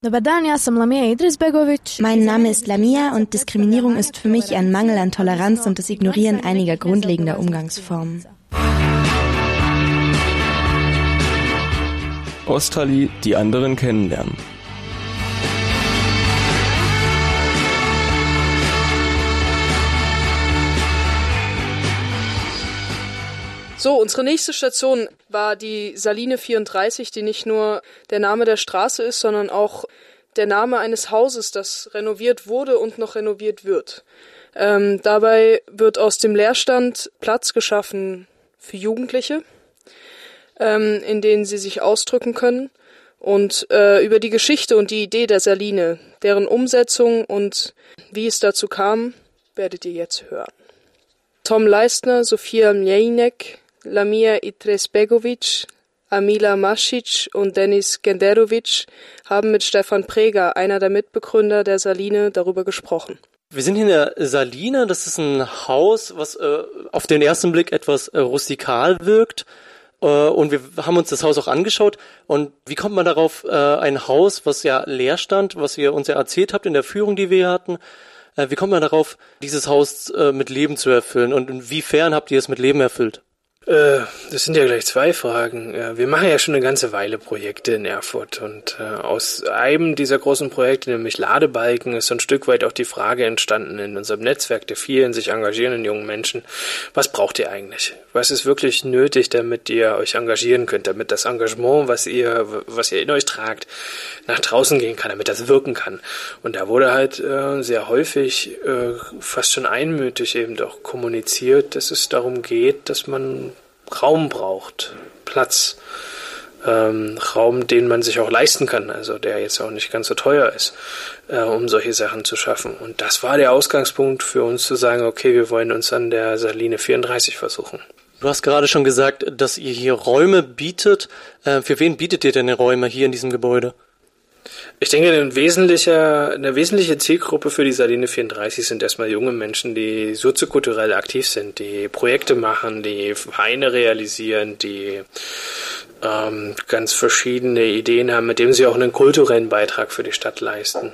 Mein Name ist Lamia und Diskriminierung ist für mich ein Mangel an Toleranz und das Ignorieren einiger grundlegender Umgangsformen. Osterli, die anderen kennenlernen. So, unsere nächste Station war die Saline 34, die nicht nur der Name der Straße ist, sondern auch der Name eines Hauses, das renoviert wurde und noch renoviert wird. Dabei wird aus dem Leerstand Platz geschaffen für Jugendliche, in denen sie sich ausdrücken können. Und über die Geschichte und die Idee der Saline, deren Umsetzung und wie es dazu kam, werdet ihr jetzt hören. Tom Leistner, Sofia Mlejnek, Lamia Itresbegovic, Amila Masic und Denis Genderovic haben mit Stefan Preger, einer der Mitbegründer der Saline, darüber gesprochen. Wir sind hier in der Saline. Das ist ein Haus, was auf den ersten Blick etwas rustikal wirkt. Und wir haben uns das Haus auch angeschaut. Und wie kommt man darauf, ein Haus, was ja leer stand, was ihr uns ja erzählt habt in der Führung, die wir hier hatten, wie kommt man darauf, dieses Haus mit Leben zu erfüllen? Und inwiefern habt ihr es mit Leben erfüllt? Das sind ja gleich zwei Fragen. Wir machen ja schon eine ganze Weile Projekte in Erfurt und aus einem dieser großen Projekte, nämlich Ladebalken, ist so ein Stück weit auch die Frage entstanden in unserem Netzwerk der vielen sich engagierenden jungen Menschen. Was braucht ihr eigentlich? Was ist wirklich nötig, damit ihr euch engagieren könnt, damit das Engagement, was ihr in euch tragt, nach draußen gehen kann, damit das wirken kann? Und da wurde halt sehr häufig fast schon einmütig eben doch kommuniziert, dass es darum geht, dass man Raum braucht, Platz, Raum, den man sich auch leisten kann, also der jetzt auch nicht ganz so teuer ist, um solche Sachen zu schaffen. Und das war der Ausgangspunkt für uns zu sagen, okay, wir wollen uns an der Saline 34 versuchen. Du hast gerade schon gesagt, dass ihr hier Räume bietet. Für wen bietet ihr denn Räume hier in diesem Gebäude? Ich denke, eine wesentliche Zielgruppe für die Saline 34 sind erstmal junge Menschen, die soziokulturell aktiv sind, die Projekte machen, die Vereine realisieren, die ganz verschiedene Ideen haben, mit denen sie auch einen kulturellen Beitrag für die Stadt leisten.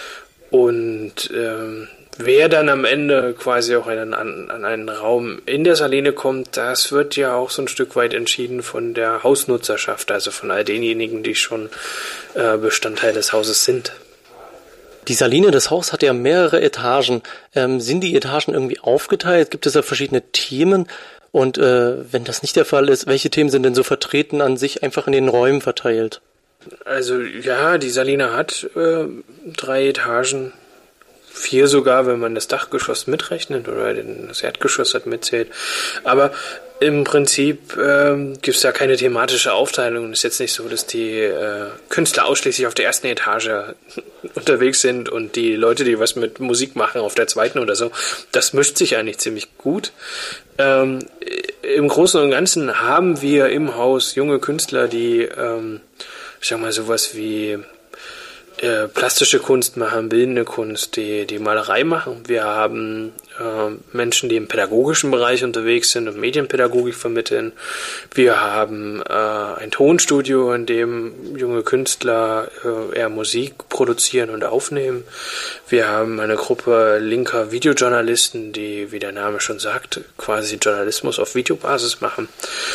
Und wer dann am Ende quasi auch an einen Raum in der Saline kommt, das wird ja auch so ein Stück weit entschieden von der Hausnutzerschaft, also von all denjenigen, die schon Bestandteil des Hauses sind. Die Saline, das Haus hat ja mehrere Etagen. Sind die Etagen irgendwie aufgeteilt? Gibt es da verschiedene Themen? Und wenn das nicht der Fall ist, welche Themen sind denn so vertreten an sich einfach in den Räumen verteilt? Also ja, die Saline hat 3 Etagen. 4 sogar, wenn man das Dachgeschoss mitrechnet oder das Erdgeschoss hat mitzählt. Aber im Prinzip gibt es da keine thematische Aufteilung. Es ist jetzt nicht so, dass die Künstler ausschließlich auf der ersten Etage unterwegs sind und die Leute, die was mit Musik machen, auf der zweiten oder so. Das mischt sich eigentlich ziemlich gut. Im Großen und Ganzen haben wir im Haus junge Künstler, die, ich sag mal, sowas wie plastische Kunst machen, bildende Kunst, die Malerei machen. Wir haben Menschen, die im pädagogischen Bereich unterwegs sind und Medienpädagogik vermitteln. Wir haben ein Tonstudio, in dem junge Künstler eher Musik produzieren und aufnehmen. Wir haben eine Gruppe linker Videojournalisten, die, wie der Name schon sagt, quasi Journalismus auf Videobasis machen.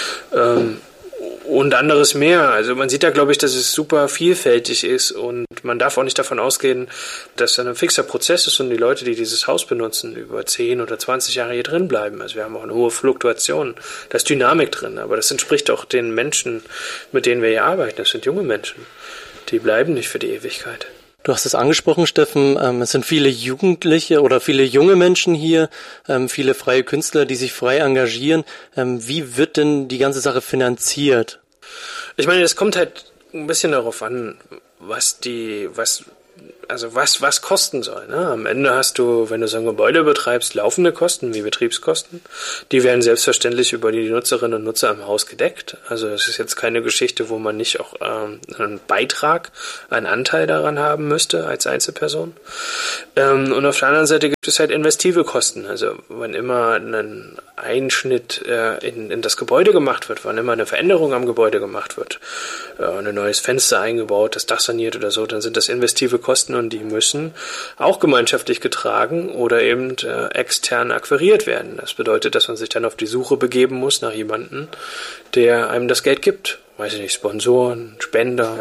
Und anderes mehr. Also man sieht da, glaube ich, dass es super vielfältig ist und man darf auch nicht davon ausgehen, dass das ein fixer Prozess ist und die Leute, die dieses Haus benutzen, über 10 oder 20 Jahre hier drin bleiben. Also wir haben auch eine hohe Fluktuation. Da ist Dynamik drin, aber das entspricht auch den Menschen, mit denen wir hier arbeiten. Das sind junge Menschen. Die bleiben nicht für die Ewigkeit. Du hast es angesprochen, Steffen, es sind viele Jugendliche oder viele junge Menschen hier, viele freie Künstler, die sich frei engagieren. Wie wird denn die ganze Sache finanziert? Ich meine, es kommt halt ein bisschen darauf an, was kosten soll. Ne? Am Ende hast du, wenn du so ein Gebäude betreibst, laufende Kosten wie Betriebskosten. Die werden selbstverständlich über die Nutzerinnen und Nutzer im Haus gedeckt. Also es ist jetzt keine Geschichte, wo man nicht auch einen Beitrag, einen Anteil daran haben müsste als Einzelperson. Und auf der anderen Seite Das ist halt investive Kosten. Also wann immer ein Einschnitt in das Gebäude gemacht wird, wann immer eine Veränderung am Gebäude gemacht wird, ein neues Fenster eingebaut, das Dach saniert oder so, dann sind das investive Kosten und die müssen auch gemeinschaftlich getragen oder eben extern akquiriert werden. Das bedeutet, dass man sich dann auf die Suche begeben muss nach jemandem, der einem das Geld gibt. Weiß ich nicht, Sponsoren, Spender,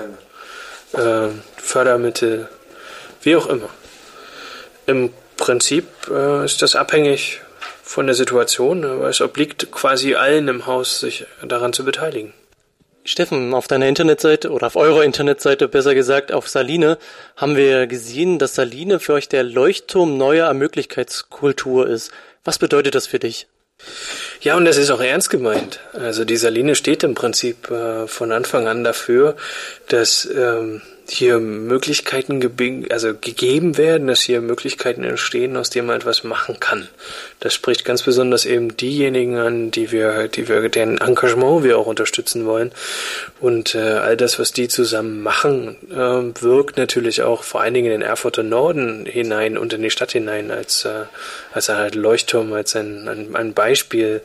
Fördermittel, wie auch immer. Im Prinzip ist das abhängig von der Situation, aber es obliegt quasi allen im Haus, sich daran zu beteiligen. Steffen, auf deiner Internetseite oder auf eurer Internetseite, besser gesagt, auf Saline, haben wir gesehen, dass Saline für euch der Leuchtturm neuer Möglichkeitskultur ist. Was bedeutet das für dich? Ja, und das ist auch ernst gemeint. Also die Saline steht im Prinzip von Anfang an dafür, dass hier Möglichkeiten gegeben werden, dass hier Möglichkeiten entstehen, aus denen man etwas machen kann. Das spricht ganz besonders eben diejenigen an, deren Engagement wir auch unterstützen wollen. Und all das, was die zusammen machen, wirkt natürlich auch vor allen Dingen in den Erfurter Norden hinein und in die Stadt hinein als halt Leuchtturm, als ein Beispiel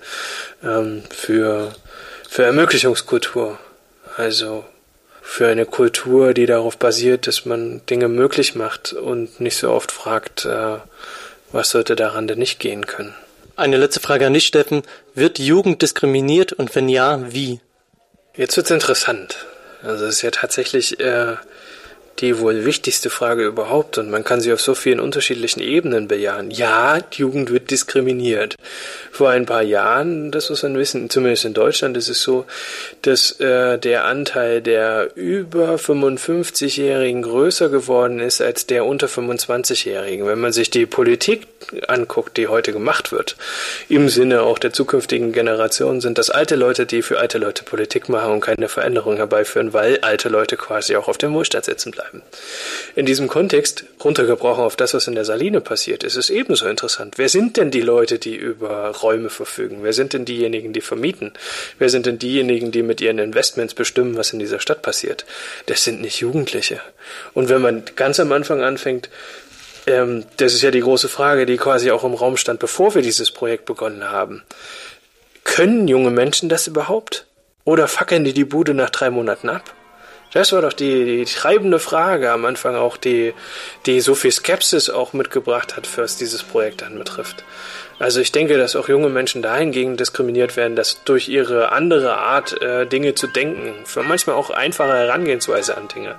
für Ermöglichungskultur. Also für eine Kultur, die darauf basiert, dass man Dinge möglich macht und nicht so oft fragt, was sollte daran denn nicht gehen können. Eine letzte Frage an dich, Steffen. Wird die Jugend diskriminiert und wenn ja, wie? Jetzt wird's interessant. Also es ist ja tatsächlich die wohl wichtigste Frage überhaupt und man kann sie auf so vielen unterschiedlichen Ebenen bejahen. Ja, die Jugend wird diskriminiert. Vor ein paar Jahren, das muss man wissen, zumindest in Deutschland ist es so, dass der Anteil der über 55-Jährigen größer geworden ist als der unter 25-Jährigen. Wenn man sich die Politik anguckt, die heute gemacht wird, im Sinne auch der zukünftigen Generation, sind das alte Leute, die für alte Leute Politik machen und keine Veränderung herbeiführen, weil alte Leute quasi auch auf dem Wohlstand sitzen bleiben. In diesem Kontext, runtergebrochen auf das, was in der Saline passiert, ist es ebenso interessant. Wer sind denn die Leute, die über Räume verfügen? Wer sind denn diejenigen, die vermieten? Wer sind denn diejenigen, die mit ihren Investments bestimmen, was in dieser Stadt passiert? Das sind nicht Jugendliche. Und wenn man ganz am Anfang anfängt, das ist ja die große Frage, die quasi auch im Raum stand, bevor wir dieses Projekt begonnen haben. Können junge Menschen das überhaupt? Oder fackeln die Bude nach 3 Monaten ab? Das war doch die treibende Frage am Anfang auch, die so viel Skepsis auch mitgebracht hat, was dieses Projekt anbetrifft. Also ich denke, dass auch junge Menschen dahingegen diskriminiert werden, dass durch ihre andere Art, Dinge zu denken, für manchmal auch einfache Herangehensweise an Dinge,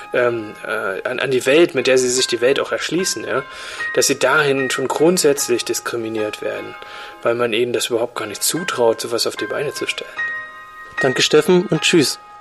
an die Welt, mit der sie sich die Welt auch erschließen, ja, dass sie dahin schon grundsätzlich diskriminiert werden, weil man ihnen das überhaupt gar nicht zutraut, sowas auf die Beine zu stellen. Danke, Steffen, und tschüss.